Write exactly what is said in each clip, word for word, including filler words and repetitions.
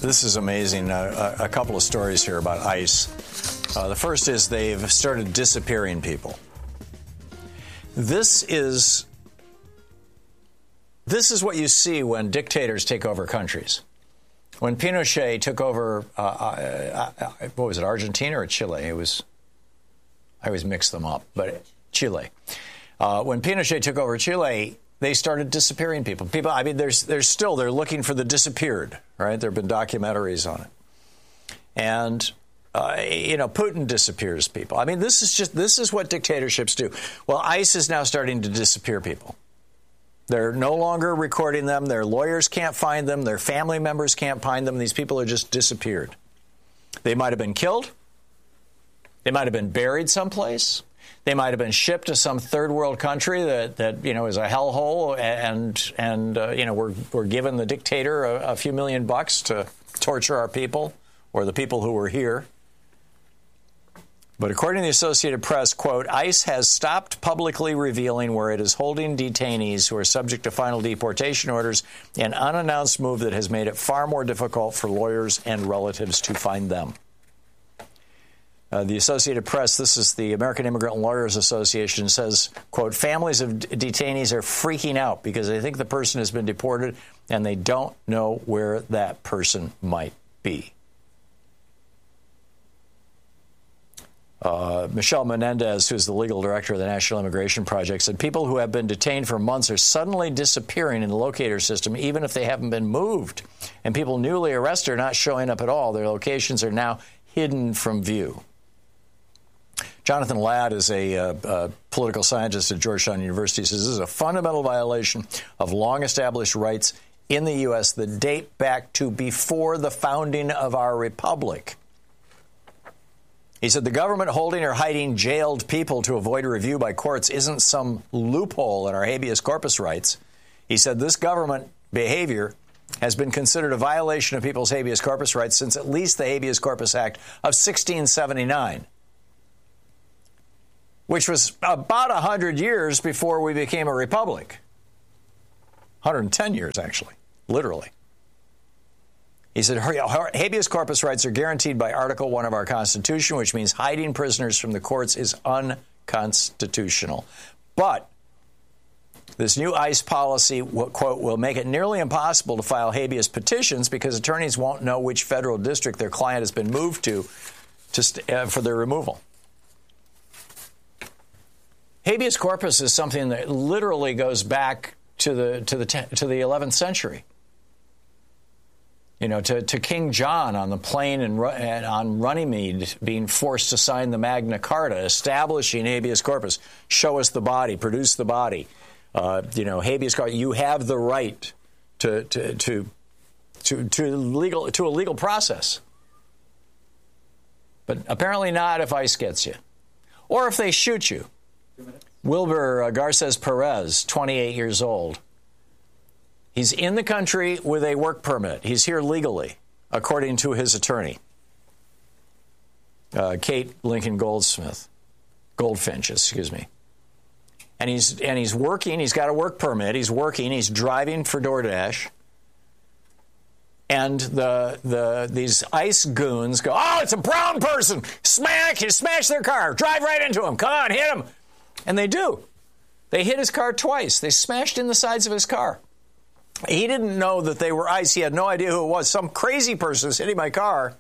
This is amazing. Uh, a, a couple of stories here about ICE. Uh, the first is they've started disappearing people. This is this is what you see when dictators take over countries. When Pinochet took over, uh, uh, uh, what was it, Argentina or Chile? It was, I always mix them up, but Chile. Uh, when Pinochet took over Chile, they started disappearing people. People, I mean, there's, there's still, they're looking for the disappeared, right? There have been documentaries on it. And, uh, you know, Putin disappears people. I mean, this is just, this is what dictatorships do. Well, ICE is now starting to disappear people. They're no longer recording them. Their lawyers can't find them. Their family members can't find them. These people are just disappeared. They might have been killed. They might have been buried someplace. They might have been shipped to some third world country that, that you know, is a hellhole, and, and uh, you know, we're, we're giving the dictator a, a few million bucks to torture our people or the people who were here. But according to the Associated Press, quote, ICE has stopped publicly revealing where it is holding detainees who are subject to final deportation orders, an unannounced move that has made it far more difficult for lawyers and relatives to find them. Uh, the Associated Press, this is the American Immigrant Lawyers Association, says, quote, families of d- detainees are freaking out because they think the person has been deported and they don't know where that person might be. Uh, Michelle Menendez, who's the legal director of the National Immigration Project, said people who have been detained for months are suddenly disappearing in the locator system, even if they haven't been moved. And people newly arrested are not showing up at all. Their locations are now hidden from view. Jonathan Ladd is a, uh, a political scientist at Georgetown University. He says this is a fundamental violation of long-established rights in the U S that date back to before the founding of our republic. He said the government holding or hiding jailed people to avoid review by courts isn't some loophole in our habeas corpus rights. He said this government behavior has been considered a violation of people's habeas corpus rights since at least the Habeas Corpus Act of sixteen seventy-nine, which was about one hundred years before we became a republic. one hundred ten years, actually, literally. He said habeas corpus rights are guaranteed by Article one of our Constitution, which means hiding prisoners from the courts is unconstitutional. But this new ICE policy, quote, will make it nearly impossible to file habeas petitions because attorneys won't know which federal district their client has been moved to, to st- uh, for their removal. Habeas corpus is something that literally goes back to the to the te- to the eleventh century. You know, to, to King John on the plain and, and on Runnymede being forced to sign the Magna Carta, establishing habeas corpus. Show us the body, produce the body. Uh, you know, habeas corpus. You have the right to to to to to legal to a legal process, but apparently not if ICE gets you, or if they shoot you. Wilbur uh, Garces Perez, twenty-eight years old. He's in the country with a work permit. He's here legally, according to his attorney, uh, Kate Lincoln Goldsmith, Goldfinch, excuse me. And he's and he's working. He's got a work permit. He's working. He's driving for DoorDash. And the the these ICE goons go, oh, it's a brown person. Smack! You smash their car. Drive right into him. Come on, hit him. And they do. They hit his car twice. They smashed in the sides of his car. He didn't know that they were ICE. He had no idea who it was. Some crazy person was hitting my car.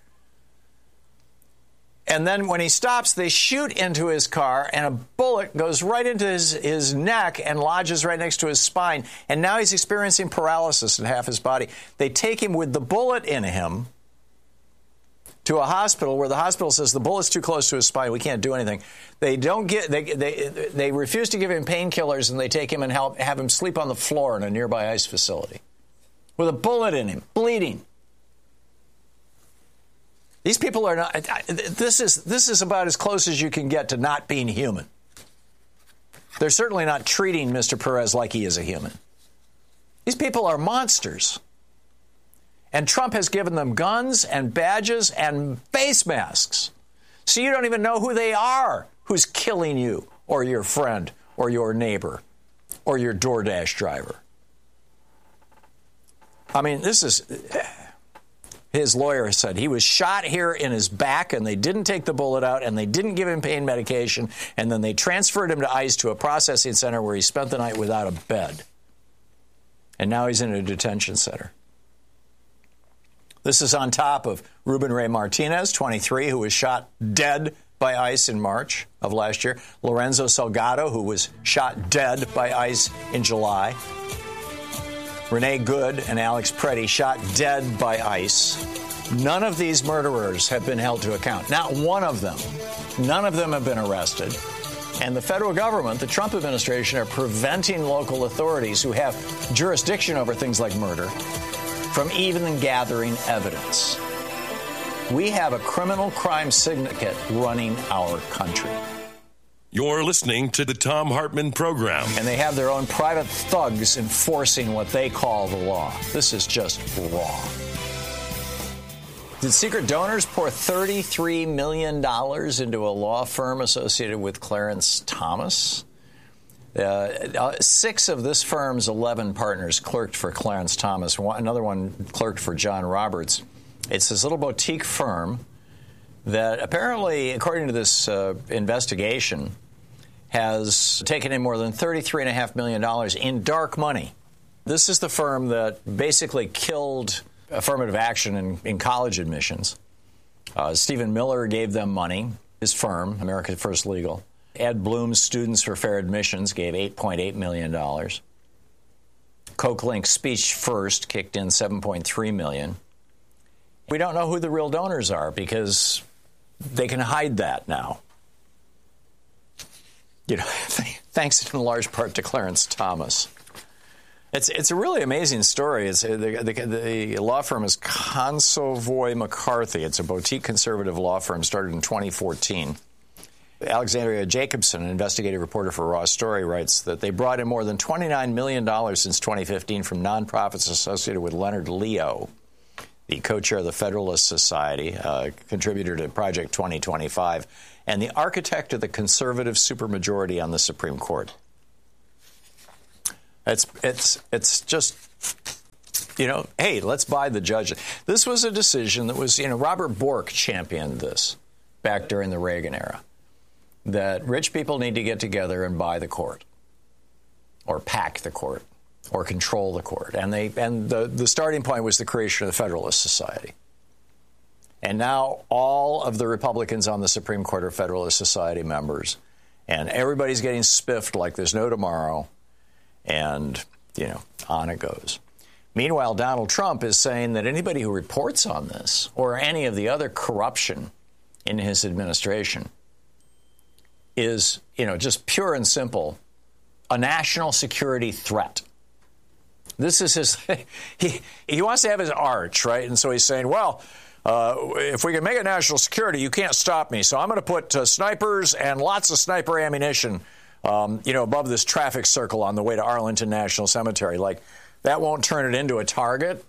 And then when he stops, they shoot into his car, and a bullet goes right into his, his neck and lodges right next to his spine. And now he's experiencing paralysis in half his body. They take him with the bullet in him to a hospital where the hospital says the bullet's too close to his spine. We can't do anything. They don't get. They they they refuse to give him painkillers, and they take him and help have him sleep on the floor in a nearby ICE facility with a bullet in him, bleeding. These people are not. This is this is about as close as you can get to not being human. They're certainly not treating Mister Perez like he is a human. These people are monsters. And Trump has given them guns and badges and face masks. So you don't even know who they are, who's killing you or your friend or your neighbor or your DoorDash driver. I mean, this is... his lawyer said he was shot here in his back, and they didn't take the bullet out, and they didn't give him pain medication, and then they transferred him to ICE to a processing center where he spent the night without a bed. And now he's in a detention center. This is on top of Ruben Ray Martinez, twenty-three, who was shot dead by ICE in March of last year. Lorenzo Salgado, who was shot dead by ICE in July. Renee Good and Alex Preddy shot dead by ICE. None of these murderers have been held to account. Not one of them. None of them have been arrested. And the federal government, the Trump administration, are preventing local authorities who have jurisdiction over things like murder from even gathering evidence. We have a criminal crime syndicate running our country. You're listening to the Thom Hartmann Program. And they have their own private thugs enforcing what they call the law. This is just wrong. Did secret donors pour thirty-three million dollars into a law firm associated with Clarence Thomas? Uh, six of this firm's eleven partners clerked for Clarence Thomas. One, another one clerked for John Roberts. It's this little boutique firm that apparently, according to this uh, investigation, has taken in more than thirty-three point five million dollars in dark money. This is the firm that basically killed affirmative action in, in college admissions. Uh, Stephen Miller gave them money, his firm, America First Legal. Ed Bloom's Students for Fair Admissions gave eight point eight million dollars. CokeLink Speech First kicked in seven point three million dollars. We don't know who the real donors are because they can hide that now. You know, thanks in large part to Clarence Thomas. It's it's a really amazing story. It's the, the, the law firm is Consovoy McCarthy. It's a boutique conservative law firm started in twenty fourteen. Alexandria Jacobson, an investigative reporter for Raw Story, writes that they brought in more than twenty-nine million dollars since twenty fifteen from nonprofits associated with Leonard Leo, the co-chair of the Federalist Society, uh, contributor to Project twenty twenty-five, and the architect of the conservative supermajority on the Supreme Court. It's it's it's just, you know, hey, let's buy the judge. This was a decision that was, you know, Robert Bork championed this back during the Reagan era, that rich people need to get together and buy the court, or pack the court, or control the court. And they and the, the starting point was the creation of the Federalist Society. And now all of the Republicans on the Supreme Court are Federalist Society members. And everybody's getting spiffed like there's no tomorrow. And, you know, on it goes. Meanwhile, Donald Trump is saying that anybody who reports on this or any of the other corruption in his administration is, you know, just pure and simple, a national security threat. This is his, he, he wants to have his arch, right? And so he's saying, well, uh, if we can make it national security, you can't stop me. So I'm going to put uh, snipers and lots of sniper ammunition, um, you know, above this traffic circle on the way to Arlington National Cemetery. Like, that won't turn it into a target.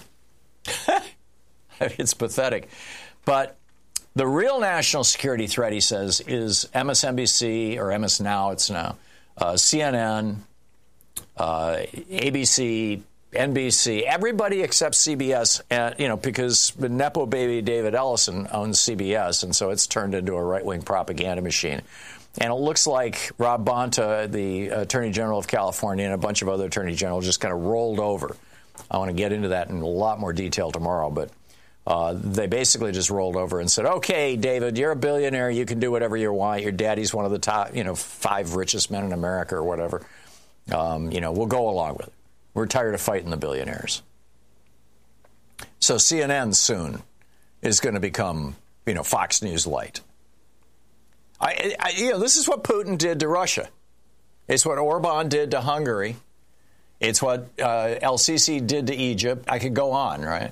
It's pathetic. But the real national security threat, he says, is M S N B C, or M S Now, it's now, uh, C N N, uh, A B C, N B C, everybody except C B S, uh, you know, because the Nepo baby David Ellison owns C B S, and so it's turned into a right-wing propaganda machine. And it looks like Rob Bonta, the Attorney General of California, and a bunch of other Attorney Generals just kind of rolled over. I want to get into that in a lot more detail tomorrow, but uh, they basically just rolled over and said, okay, David, you're a billionaire. You can do whatever you want. Your daddy's one of the top, you know, five richest men in America or whatever. Um, you know, we'll go along with it. We're tired of fighting the billionaires. So C N N soon is going to become, you know, Fox News Light. I, I, you know, this is what Putin did to Russia. It's what Orban did to Hungary. It's what uh, El-Sisi did to Egypt. I could go on, right?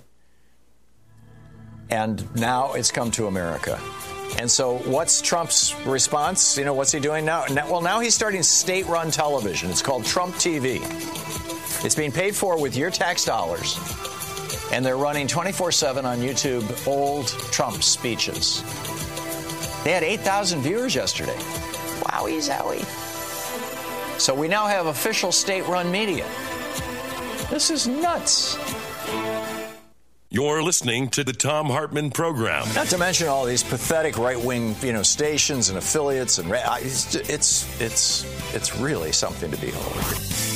And now it's come to America. And so what's Trump's response? You know, what's he doing now? Well, now he's starting state-run television. It's called Trump T V. It's being paid for with your tax dollars. And they're running twenty-four seven on YouTube old Trump speeches. They had eight thousand viewers yesterday. Wowie zowie. So we now have official state-run media. This is nuts. You're listening to the Thom Hartmann Program. Not to mention all these pathetic right-wing, you know, stations and affiliates, and it's it's it's it's really something to behold.